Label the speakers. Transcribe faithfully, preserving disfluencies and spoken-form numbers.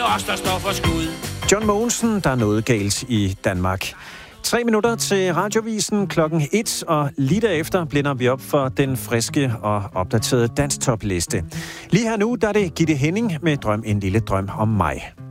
Speaker 1: os, der står for skud.
Speaker 2: John Mogensen, der er noget galt i Danmark. Tre minutter til Radiovisen klokken et, og lige derefter blinder vi op for den friske og opdaterede danstopliste. Lige her nu, der er det Gitte Henning med Drøm en lille drøm om mig.